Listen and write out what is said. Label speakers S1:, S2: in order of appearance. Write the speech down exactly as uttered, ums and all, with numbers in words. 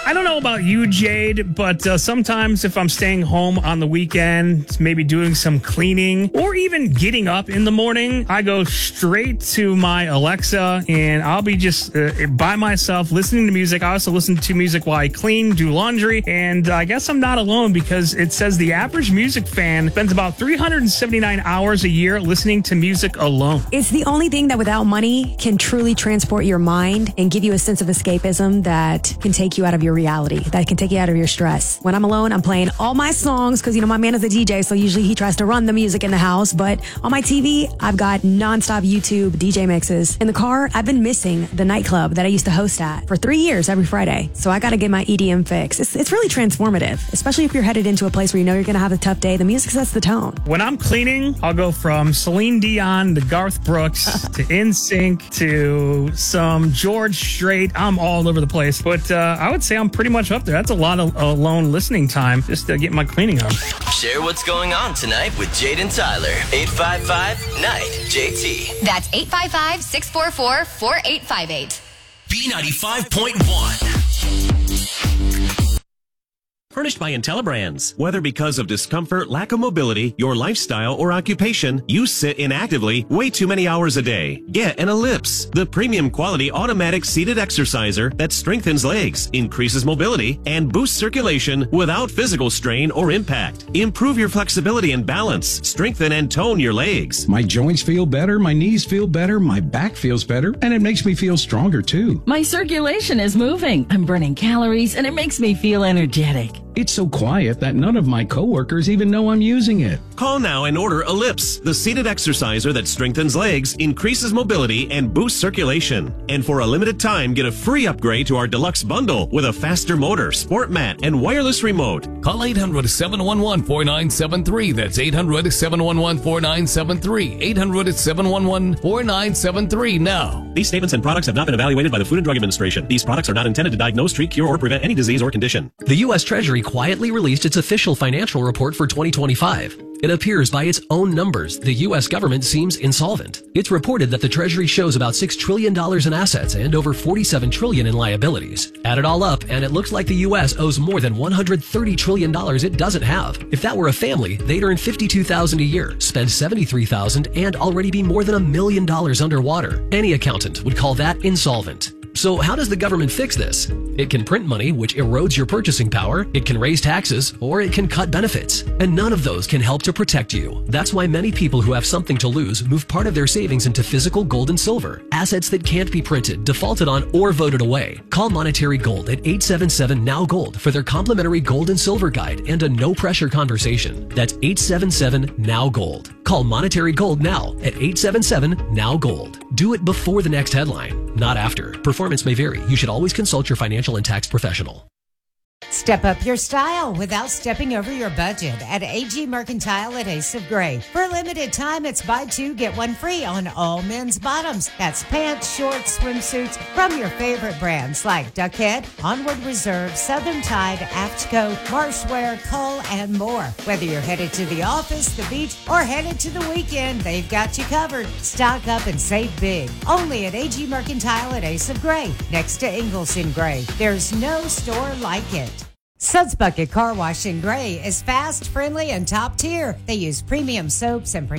S1: I don't know about you, Jade, but uh, sometimes if I'm staying home on the weekend, maybe doing some cleaning or even getting up in the morning, I go straight to my Alexa and I'll be just uh, by myself listening to music. I also listen to music while I clean, do laundry, and I guess I'm not alone because it says the average music fan spends about three hundred seventy-nine hours a year listening to music alone.
S2: It's the only thing that without money can truly transport your mind and give you a sense of escapism that can take you out of your reality, that can take you out of your stress. When I'm alone, I'm playing all my songs because, you know, my man is a D J, so usually he tries to run the music in the house. But on my T V, I've got nonstop YouTube D J mixes. In the car, I've been missing the nightclub that I used to host at for three years every Friday. So I got to get my E D M fix. It's, it's really transformative, especially if you're headed into a place where you know you're going to have a tough day. The music sets the tone.
S1: When I'm cleaning, I'll go from Celine Dion to Garth Brooks to N Sync to some George Strait. I'm all over the place. But uh, I would say I'm pretty much up there. That's a lot of alone listening time just to get my cleaning on.
S3: Share what's going on tonight with Jade and Tyler. eight five five, N I G H J T.
S4: That's eight five five, six four four, four eight five eight.
S5: B ninety-five point one. Furnished by IntelliBrands. Whether because of discomfort, lack of mobility, your lifestyle, or occupation, you sit inactively way too many hours a day. Get an Ellipse, the premium quality automatic seated exerciser that strengthens legs, increases mobility, and boosts circulation without physical strain or impact. Improve your flexibility and balance. Strengthen and tone your legs.
S6: My joints feel better, my knees feel better, my back feels better, and it makes me feel stronger too.
S7: My circulation is moving. I'm burning calories, and it makes me feel energetic.
S6: It's so quiet that none of my coworkers even know I'm using it.
S5: Call now and order Ellipse, the seated exerciser that strengthens legs, increases mobility, and boosts circulation. And for a limited time, get a free upgrade to our deluxe bundle with a faster motor, sport mat, and wireless remote.
S8: Call eight hundred, seven one one, four nine seven three. That's eight hundred, seven one one, four nine seven three. eight hundred, seven one one, four nine seven three now.
S5: These statements and products have not been evaluated by the Food and Drug Administration. These products are not intended to diagnose, treat, cure, or prevent any disease or condition.
S9: The U S Treasury quietly released its official financial report for twenty twenty-five. It appears by its own numbers, the U S government seems insolvent. It's reported that the Treasury shows about six trillion dollars in assets and over forty-seven trillion dollars in liabilities. Add it all up, and it looks like the U S owes more than one hundred thirty trillion dollars it doesn't have. If that were a family, they'd earn fifty-two thousand dollars a year, spend seventy-three thousand dollars, and already be more than a million dollars underwater. Any accountant would call that insolvent. So how does the government fix this? It can print money, which erodes your purchasing power, it can raise taxes, or it can cut benefits. And none of those can help to protect you. That's why many people who have something to lose move part of their savings into physical gold and silver, assets that can't be printed, defaulted on, or voted away. Call Monetary Gold at eight seven seven, N O W Gold for their complimentary gold and silver guide and a no-pressure conversation. That's eight seven seven, N O W Gold. Call Monetary Gold now at eight seven seven, N O W Gold. Do it before the next headline, not after. Performance may vary. You should always consult your financial and tax professional.
S10: Step up your style without stepping over your budget at A G Mercantile at Ace of Gray. For a limited time, it's buy two, get one free on all men's bottoms. That's pants, shorts, swimsuits from your favorite brands like Duckhead, Onward Reserve, Southern Tide, Aftco, Marshwear, Cull, and more. Whether you're headed to the office, the beach, or headed to the weekend, they've got you covered. Stock up and save big. Only at A G Mercantile at Ace of Gray, next to Ingalls in Gray. There's no store like it. Suds Bucket Car Wash in Gray is fast, friendly, and top tier. They use premium soaps and